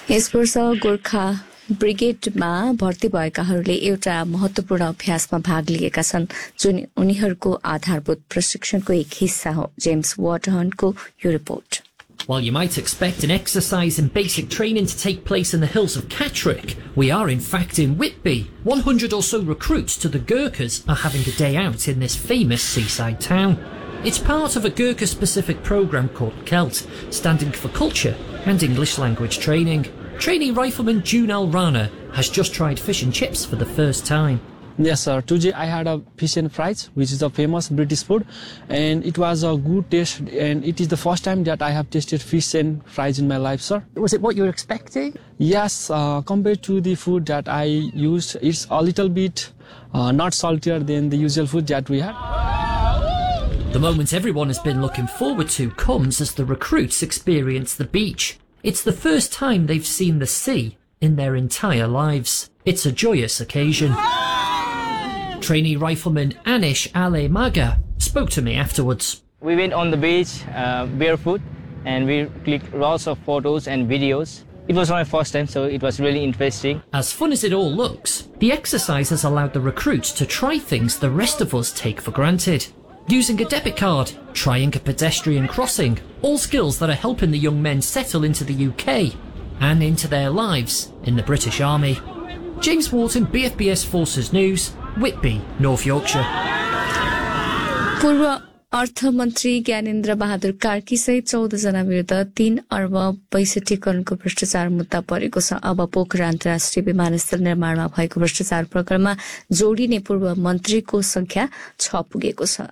यस वर्ष गोर्खा ब्रिगेडमा भर्ती भएकाहरूले एउटा महत्वपूर्ण अभ्यासमा भाग लिएका छन् जुन उनीहरूको आधारभूत प्रशिक्षणको एक हिस्सा हो। जेम्स वाटहनको यो report. While you might expect an exercise and basic training to take place in the hills of Catterick, we are in fact in Whitby. 100 or so recruits to the Gurkhas are having a day out in this famous seaside town. It's part of a Gurkha-specific programme called CELT, standing for Culture and English Language Training. Trainee rifleman Junal Rana has just tried fish and chips for the first time. Yes, sir. Today I had a fish and fries, which is a famous British food, and it was a good taste. And it is the first time that I have tasted fish and fries in my life, sir. Was it what you were expecting? Yes, compared to the food that I used, it's a little bit not saltier than the usual food that we had. The moment everyone has been looking forward to comes as the recruits experience the beach. It's the first time they've seen the sea in their entire lives. It's a joyous occasion. Trainee rifleman Anish Ale Maga spoke to me afterwards. We went on the beach barefoot and we clicked lots of photos and videos. It was my first time, so it was really interesting. As fun as it all looks, the exercise has allowed the recruits to try things the rest of us take for granted. Using a debit card, trying a pedestrian crossing, all skills that are helping the young men settle into the UK and into their lives in the British Army. James Wharton, BFBS Forces News, Whitby, North Yorkshire. पूर्व अर्थमन्त्री ज्ञानेन्द्र बहादुर कार्की सहित 14 जना विरुद्ध 3 अर्ब 62 करोडको भ्रष्टाचार मुद्दा परेको छ। अब पोखरा अन्तर्राष्ट्रिय विमानस्थल निर्माणमा भएको भ्रष्टाचार प्रकरणमा जोडिने पूर्व मन्त्रीको संख्या 6 पुगेको छ।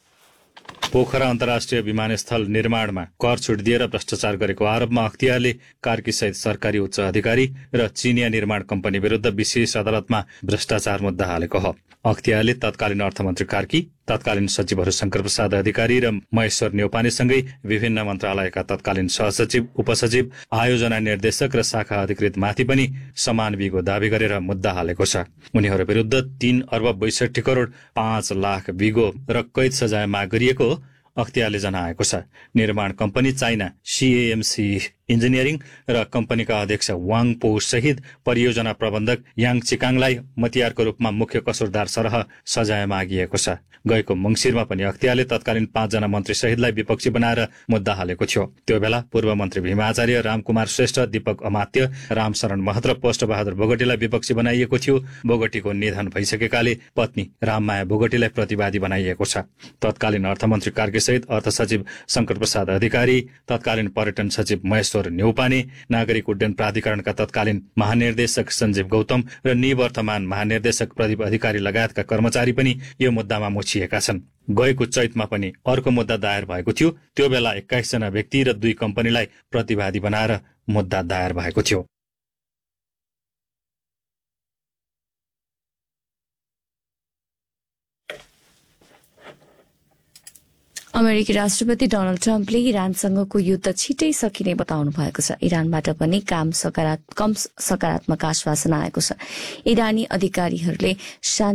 पोखरा अन्तर्राष्ट्रिय विमानस्थल निर्माणमा कर छुट दिएर भ्रष्टाचार गरेको आरोपमा अख्तियारले कार्की सहित सरकारी उच्च अधिकारी र चिनिया निर्माण कम्पनी विरुद्ध विशेष अदालतमा भ्रष्टाचार मुद्दा हालेको हो। अख्तियारले तत्कालीन अर्थमन्त्री कार्की, तत्कालीन सचिवहरू शंकर प्रसाद अधिकारी र महेश्वर न्यौपानेसँगै विभिन्न मन्त्रालयका तत्कालीन सहसचिव, उपसचिव, आयोजना निर्देशक र शाखा अधिकृतमाथि पनि समान बिगो दावी गरेर मुद्दा हालेको छ। उनीहरू विरुद्ध 3 अर्ब 62 करोड 5 लाख बिगो र कैद सजाय माग गरिएको अख्तियारले जनाएको छ। निर्माण कम्पनी चाइना CAMC इन्जिनियरिङ र कम्पनीका अध्यक्ष वाङ पो सहित परियोजना प्रबन्धक याङ चिकाङलाई मतियारको रूपमा मुख्य कसुरदार सरह सजाय मागिएको छ। गएको मंसिरमा पनि अख्तियारले तत्कालीन 5 जना मन्त्री सहितलाई विपक्षी बनाएर मुद्दा हालेको थियो। त्यो बेला पूर्व मन्त्री भीम आचार्य, रामकुमार श्रेष्ठ, दीपक अमात्य, रामशरण महत र पोस्ट बहादुर बोगटीलाई विपक्षी बनाइएको थियो। बोगटीको निधन भइसकेकाले पत्नी राममाया बोगटीलाई प्रतिवादी बनाइएको छ। तत्कालीन अर्थमन्त्री कार्की सहित अर्थ सचिव शंकर प्रसाद अधिकारी, तत्कालीन पर्यटन सचिव महेश्वर न्यौपाने, नागरिक उड्डयन प्राधिकरणका तत्कालीन महानिर्देशक सञ्जीव गौतम र निवर्तमान महानिर्देशक प्रदीप अधिकारी लगायतका कर्मचारी पनि यो मुद्दामा मुछिएका छन्। गएको चैतमा पनि अर्को मुद्दा दायर भएको थियो। त्यो बेला 21 जना व्यक्ति र 2 कम्पनीलाई प्रतिवादी बनाएर मुद्दा दायर भएको थियो। अमेरिकी राष्ट्रपति डोनाल्ड ट्रम्पले इरानसँगको युद्ध छिटै सकिने बताउनु भएको छ। इरानबाट पनि कम सकारात्मक आश्वासन आएको छ। इरानी अधिकारीहरूले